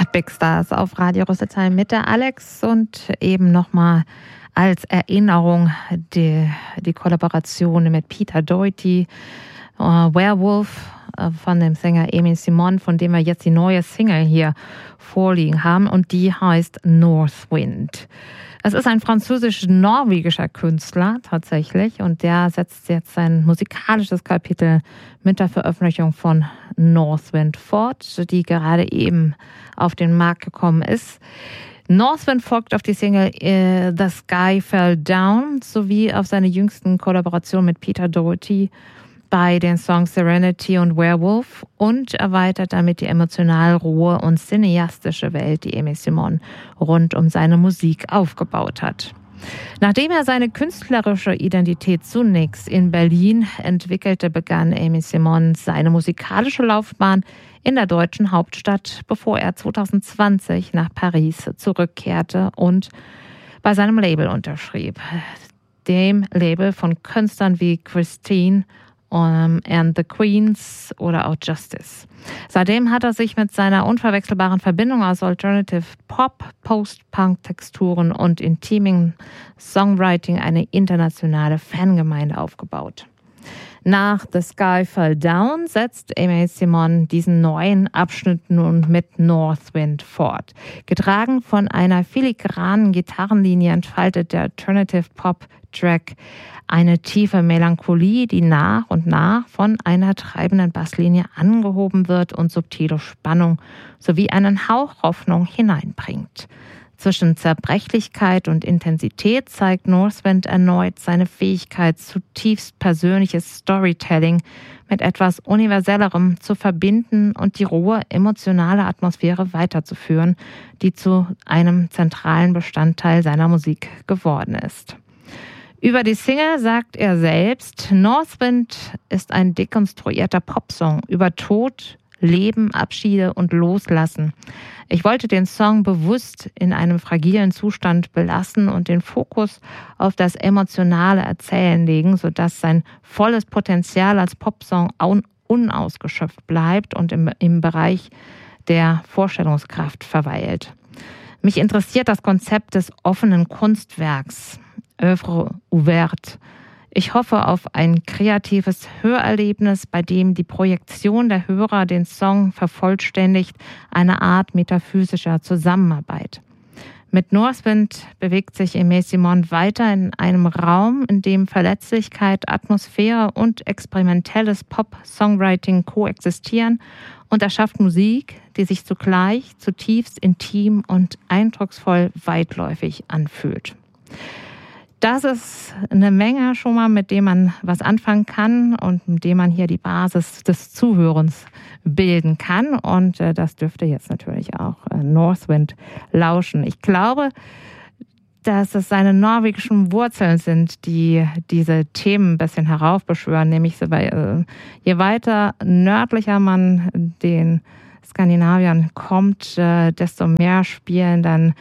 Big Stars auf Radio Rüsselsheim mit der Alex und eben nochmal als Erinnerung die Kollaboration mit Peter Doherty, Werewolf von dem Sänger Aimé Simon, von dem wir jetzt die neue Single hier vorliegen haben und die heißt Northwind. Es ist ein französisch-norwegischer Künstler tatsächlich und der setzt jetzt sein musikalisches Kapitel mit der Veröffentlichung von Northwind fort, die gerade eben auf den Markt gekommen ist. Northwind folgt auf die Single The Sky Fell Down sowie auf seine jüngsten Kollaboration mit Peter Doherty bei den Songs Serenity und Werewolf und erweitert damit die emotional rohe und cineastische Welt, die Aimé Simon rund um seine Musik aufgebaut hat. Nachdem er seine künstlerische Identität zunächst in Berlin entwickelte, begann Aimé Simon seine musikalische Laufbahn in der deutschen Hauptstadt, bevor er 2020 nach Paris zurückkehrte und bei seinem Label unterschrieb. Dem Label von Künstlern wie Christine and the Queens oder auch Justice. Seitdem hat er sich mit seiner unverwechselbaren Verbindung aus Alternative Pop, Post-Punk-Texturen und intimem Songwriting eine internationale Fangemeinde aufgebaut. Nach The Sky Fell Down setzt Aimé Simon diesen neuen Abschnitt nun mit Northwind fort. Getragen von einer filigranen Gitarrenlinie entfaltet der Alternative Pop Track eine tiefe Melancholie, die nach und nach von einer treibenden Basslinie angehoben wird und subtile Spannung sowie einen Hauch Hoffnung hineinbringt. Zwischen Zerbrechlichkeit und Intensität zeigt Northwind erneut seine Fähigkeit, zutiefst persönliches Storytelling mit etwas Universellerem zu verbinden und die rohe, emotionale Atmosphäre weiterzuführen, die zu einem zentralen Bestandteil seiner Musik geworden ist. Über die Single sagt er selbst, Northwind ist ein dekonstruierter Popsong über Tod, Leben, Abschiede und Loslassen. Ich wollte den Song bewusst in einem fragilen Zustand belassen und den Fokus auf das emotionale Erzählen legen, sodass sein volles Potenzial als Popsong unausgeschöpft bleibt und im Bereich der Vorstellungskraft verweilt. Mich interessiert das Konzept des offenen Kunstwerks. Œuvre ouverte. Ich hoffe auf ein kreatives Hörerlebnis, bei dem die Projektion der Hörer den Song vervollständigt, eine Art metaphysischer Zusammenarbeit. Mit Northwind bewegt sich Aimé Simon weiter in einem Raum, in dem Verletzlichkeit, Atmosphäre und experimentelles Pop-Songwriting koexistieren und er schafft Musik, die sich zugleich zutiefst intim und eindrucksvoll weitläufig anfühlt. Das ist eine Menge schon mal, mit dem man was anfangen kann und mit dem man hier die Basis des Zuhörens bilden kann. Und das dürfte jetzt natürlich auch Northwind lauschen. Ich glaube, dass es seine norwegischen Wurzeln sind, die diese Themen ein bisschen heraufbeschwören. Nämlich so je weiter nördlicher man den Skandinaviern kommt, desto mehr spielen dann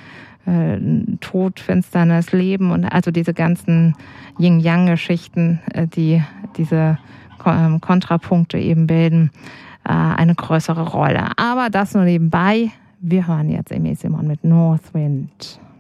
Tod, Finsternis, Leben und also diese ganzen Yin-Yang-Geschichten, die diese Kontrapunkte eben bilden, eine größere Rolle. Aber das nur nebenbei. Wir hören jetzt Aimé Simon mit Northwind.